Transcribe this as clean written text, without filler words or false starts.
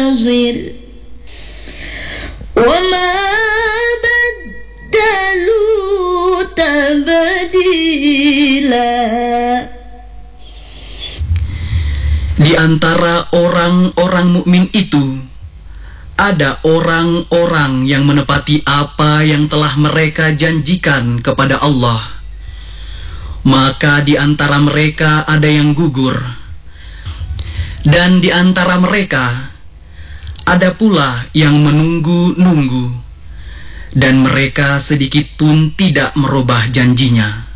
بصير وما بدلوا تبديلا. Di antara orang-orang mukmin itu ada orang-orang yang menepati apa yang telah mereka janjikan kepada Allah. Maka di antara mereka ada yang gugur, dan di antara mereka ada pula yang menunggu-nunggu, dan mereka sedikit pun tidak merubah janjinya.